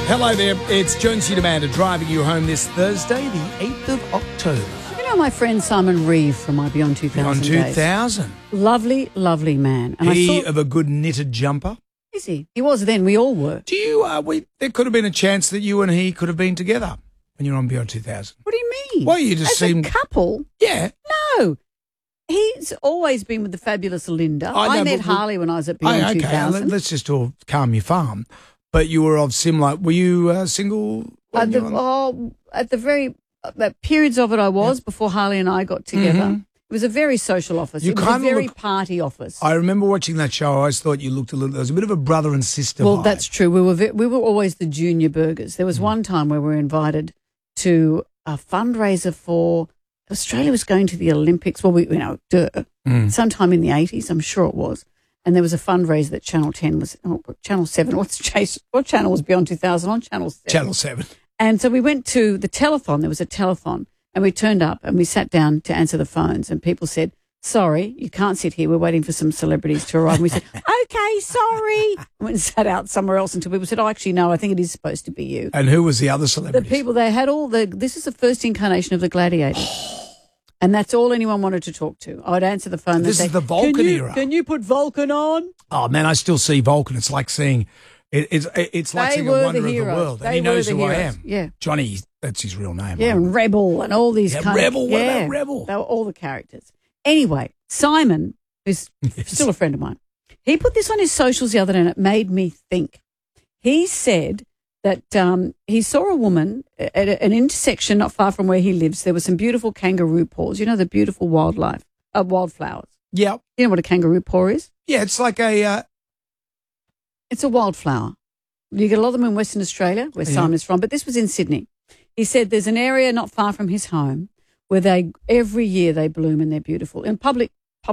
Hello there, it's Jonesy Demander driving you home this Thursday, the 8th of October. You know my friend Simon Reeve from my Beyond 2000 Beyond days? 2000. Lovely, lovely man. And He I thought, of a good knitted jumper. is he? He was then, we all were. Do you, there could have been a chance that you and he could have been together when you were on Beyond 2000. What do you mean? Well, you just As seemed... a couple? Yeah. No. He's always been with the fabulous Linda. I know, met but- Harley when I was at Beyond 2000. Let's just all calm your farm. But you were of similar... Were you single? At periods of it I was before Harley and I got together. Mm-hmm. It was a very social office. You It was a kinda very look- party office. I remember watching that show. I always thought you looked a little... There was a bit of a brother and sister Well, vibe. that's true. We were always the junior burgers. There was one time where we were invited to a fundraiser for Australia was going to the Olympics. Well, sometime in the 80s, I'm sure it was. And there was a fundraiser that Channel 10 was, Channel 7. What channel was Beyond 2000 on? Channel 7. Channel 7. And so we went to the telethon. There was a telethon, and we turned up and we sat down to answer the phones, and people said, "Sorry, you can't sit here. We're waiting for some celebrities to arrive." And we said, "Okay, sorry." Went and sat out somewhere else until people said, "Oh, actually, no, I think it is supposed to be you." And who was the other The celebrity? people, they had this is the first incarnation of the Gladiators. And that's all anyone wanted to talk to. I would answer the phone. This they'd is say, the Vulcan era. Can you put Vulcan on? Oh, man, I still see Vulcan. It's like seeing... It's like seeing a wonder of the world. And he knows who I am. Yeah. Johnny, that's his real name. Yeah, and Rebel and all these kind Rebel. of... What about Rebel? They were all the characters. Anyway, Simon, who's still a friend of mine, he put this on his socials the other day and it made me think. He said that he saw a woman at an intersection not far from where he lives. There were some beautiful kangaroo paws. You know, the beautiful wildflowers. Yeah. You know what a kangaroo paw is? Yeah, it's like a... It's a wildflower. You get a lot of them in Western Australia, where Simon is from, but this was in Sydney. He said there's an area not far from his home where every year they bloom and they're beautiful in public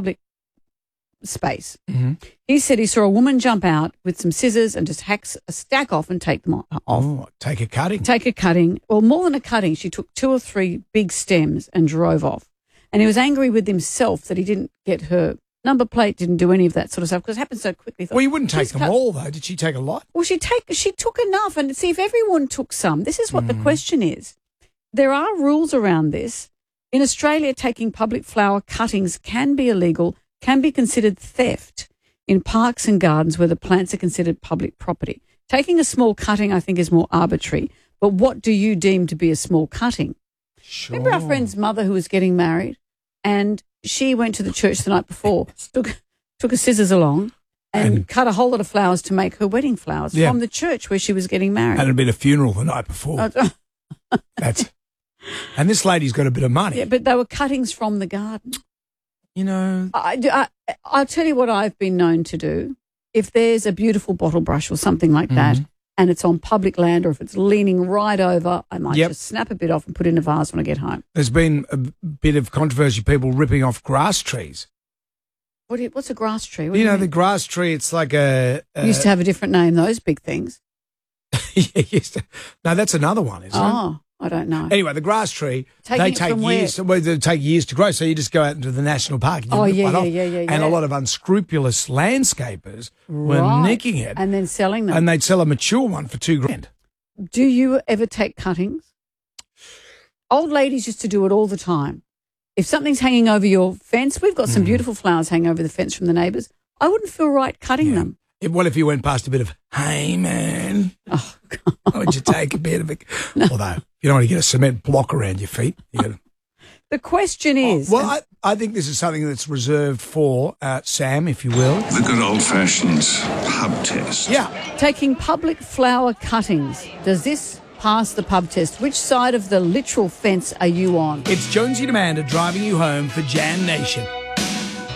space. Mm-hmm. He said he saw a woman jump out with some scissors and just hack a stack off and take them off. Oh, take a cutting. Take a cutting. Well, more than a cutting. She took 2 or 3 big stems and drove off. And he was angry with himself that he didn't get her number plate, didn't do any of that sort of stuff because it happened so quickly. Well, you wouldn't take them all, though. Did she take a lot? Well, she took enough. And see, if everyone took some, this is what the question is. There are rules around this. In Australia, taking public flower cuttings can be illegal, can be considered theft in parks and gardens where the plants are considered public property. Taking a small cutting, I think, is more arbitrary. But what do you deem to be a small cutting? Sure. Remember our friend's mother who was getting married and she went to the church the night before, took her scissors along and cut a whole lot of flowers to make her wedding flowers from the church where she was getting married. And it'd been a funeral the night before. And this lady's got a bit of money. Yeah, but they were cuttings from the garden. You know. I'll tell you what I've been known to do. If there's a beautiful bottle brush or something like that and it's on public land or if it's leaning right over, I might just snap a bit off and put it in a vase when I get home. There's been a bit of controversy, people ripping off grass trees. What's a grass tree? You know, the grass tree, it's like a... used to have a different name, those big things. No, that's another one, isn't it? Oh, I don't know. Anyway, the grass tree, Taking they it take from years. Well, they take years to grow. So you just go out into the national park. And you rip one off. And a lot of unscrupulous landscapers were nicking it and then selling them. and they'd sell a mature one for $2,000. Do you ever take cuttings? Old ladies used to do it all the time. If something's hanging over your fence, we've got some beautiful flowers hanging over the fence from the neighbours. I wouldn't feel right cutting them. What if you went past a bit of, hey, man, Oh, God. would you take a bit of it? No. Although, you don't want to get a cement block around your feet. The question is... I think this is something that's reserved for Sam, if you will. The good old-fashioned pub test. Yeah. Taking public flower cuttings. Does this pass the pub test? Which side of the literal fence are you on? It's Jonesy Demander driving you home for Jan Nation.